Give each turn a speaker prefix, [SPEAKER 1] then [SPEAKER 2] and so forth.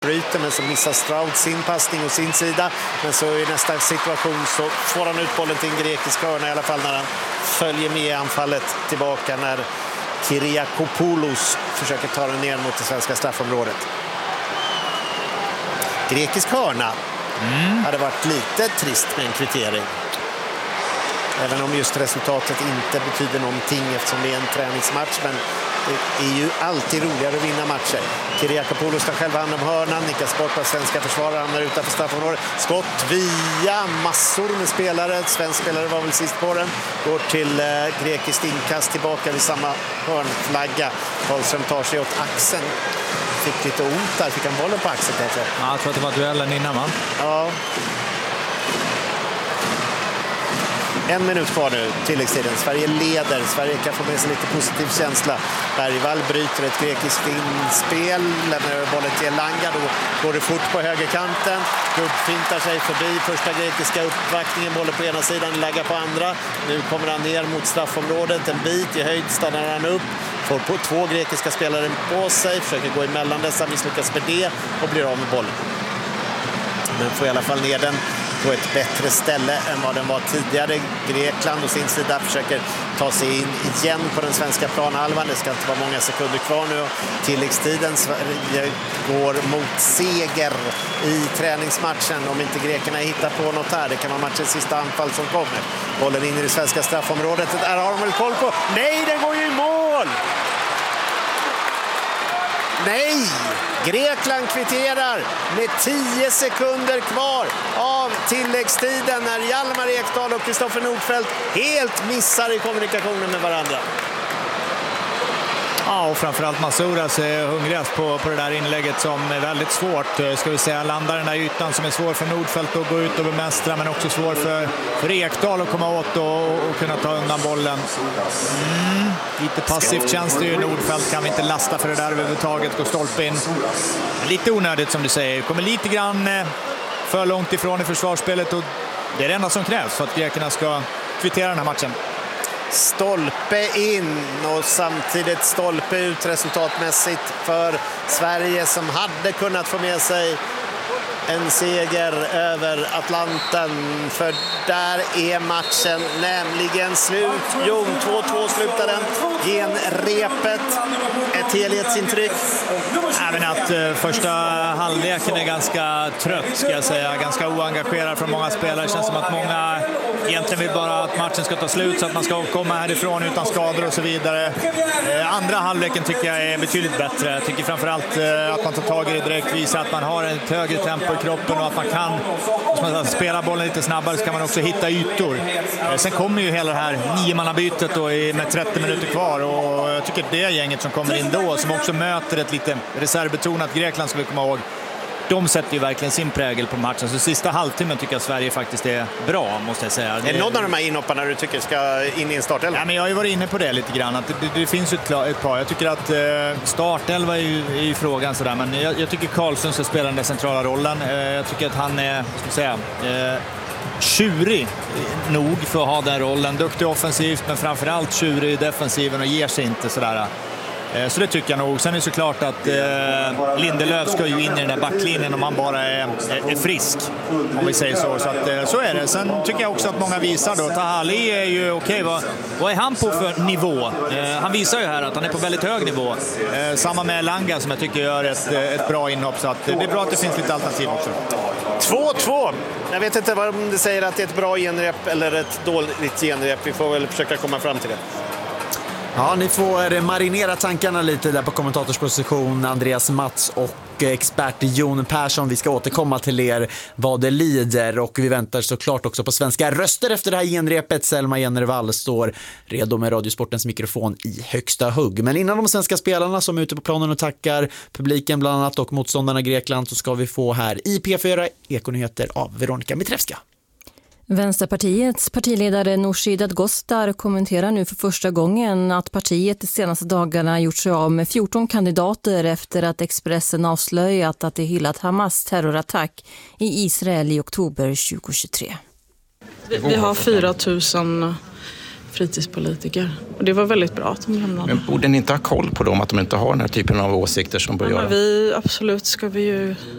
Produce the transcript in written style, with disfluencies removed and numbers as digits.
[SPEAKER 1] bryter, men så missar Stroud sin passning och sin sida. Men så i nästa situation så får han ut bollen till en grekisk hörna, i alla fall när han följer med anfallet tillbaka när Kyriakopoulos försöker ta den ner mot det svenska straffområdet. Grekisk hörna hade varit lite trist med en kvittering. Även om just resultatet inte betyder någonting eftersom det är en träningsmatch, men det är ju alltid roligare att vinna matcher. Kyriakopoulos tar själv hand om hörnan, nickas bort av svenska försvarare, hamnar utanför straffområdet. Skott via massor med spelare. Svensk spelare var väl sist på den. Går till grekiskt inkast tillbaka vid samma hörnflagga. Karlström tar sig åt axeln. Fick lite ont där, fick han bollen på axeln kanske.
[SPEAKER 2] Ja, jag tror att det var duellen innan, va?
[SPEAKER 1] Ja. 1 minut kvar nu, tilläggstiden. Sverige leder. Sverige kan få med sig lite positiv känsla. Bergvall bryter ett grekiskt inspel. Lämnar över bollen till Elanga. Då går det fort på högerkanten. Gubb fintar sig förbi första grekiska uppvaktningen. Bollen på ena sidan, lägga på andra. Nu kommer han ner mot straffområdet. En bit i höjd stannar han upp. Får på 2 grekiska spelare på sig. Försöker gå emellan dessa, misslyckas med det och blir av med bollen. Men får i alla fall ner den på ett bättre ställe än vad den var tidigare. Grekland å sin sida försöker ta sig in igen på den svenska planhalvan. Det ska inte vara många sekunder kvar nu. Tilläggstiden. Sverige går mot seger i träningsmatchen om inte grekerna hittar på något här. Det kan vara matchens sista anfall som kommer. Bollen in i det svenska straffområdet. Där har de väl koll på. Nej, den går ju i mål! Nej! Grekland kvitterar med 10 sekunder kvar av tilläggstiden när Hjalmar Ekdal och Kristoffer Nordfeldt helt missar i kommunikationen med varandra.
[SPEAKER 2] Ja, och framförallt Masouras är hungrigast på det där inlägget som är väldigt svårt. Ska vi säga, landar den där ytan som är svår för Nordfeldt att gå ut och bemästra, men också svår för Ekdal att komma åt och kunna ta undan bollen. Lite passivt känns det ju. Nordfeldt kan vi inte lasta för det där överhuvudtaget. Går stolpe in. Lite onödigt som du säger. Kommer lite grann för långt ifrån i försvarsspelet, och det är det enda som krävs för att grekerna ska kvittera den här matchen.
[SPEAKER 1] Stolpe in och samtidigt stolpe ut resultatmässigt för Sverige, som hade kunnat få med sig en seger över Atlanten, för där är matchen nämligen slut. Jo, 2-2 slutar den. Genrepet, ett helhetsintryck.
[SPEAKER 2] Även att första halvleken är ganska trött, ska jag säga. Ganska oengagerad från många spelare. Det känns som att många egentligen vill bara att matchen ska ta slut så att man ska komma härifrån utan skador och så vidare. Andra halvleken tycker jag är betydligt bättre. Jag tycker framförallt att man tar tag i det direkt, visar att man har ett högre tempo i kroppen och att man kan spela bollen lite snabbare, så kan man också hitta ytor. Sen kommer ju hela det här 9-mannabytet då med 30 minuter kvar, och jag tycker det är gänget som kommer in då, som också möter ett lite reservbetonat Grekland, ska vi komma ihåg. De sätter ju verkligen sin prägel på matchen. Så sista halvtimmen tycker jag Sverige faktiskt är bra, måste jag säga.
[SPEAKER 1] Är det någon av de här inhopparna du tycker ska in i en startelva?
[SPEAKER 2] Ja, men jag har ju varit inne på det lite grann. Att det finns ju ett par. Jag tycker att startelva är ju frågan sådär. Men jag tycker Karlström ska spela den där centrala rollen. Jag tycker att han är, ska jag säga, tjurig nog för att ha den rollen. Duktig offensivt, men framförallt tjurig i defensiven och ger sig inte sådär. Så det tycker jag nog. Sen är det såklart att Lindelöf ska ju in i den där backlinjen om han bara är frisk, om vi säger så. Så att, så är det. Sen tycker jag också att många visar då. Tahali är ju okej. Vad är han på för nivå? Han visar ju här att han är på väldigt hög nivå. Samma med Langa som jag tycker gör ett bra inhopp. Så att det är bra att det finns lite alternativ också.
[SPEAKER 1] 2-2. Jag vet inte om det säger att det är ett bra genrep eller ett dåligt genrep. Vi får väl försöka komma fram till det.
[SPEAKER 3] Ja, ni får marinera tankarna lite där på kommentatorsposition. Andreas Mats och expert Jon Persson. Vi ska återkomma till er vad det lider, och vi väntar såklart också på svenska röster efter det här genrepet. Selma Jennervall står redo med Radiosportens mikrofon i högsta hugg. Men innan de svenska spelarna som är ute på planen och tackar publiken bland annat och motståndarna Grekland, så ska vi få här i P4 Ekonyheter av Veronica Mitrevska.
[SPEAKER 4] Vänsterpartiets partiledare Nooshi Dadgostar kommenterar nu för första gången att partiet de senaste dagarna gjort sig av med 14 kandidater efter att Expressen avslöjat att det hyllat Hamas terrorattack i Israel i oktober 2023.
[SPEAKER 5] Vi har 4 000 fritidspolitiker, och det var väldigt bra att de lämnade.
[SPEAKER 6] Men borde ni inte ha koll på dem, att de inte har den här typen av åsikter som börjar göra?
[SPEAKER 5] Absolut ska vi ju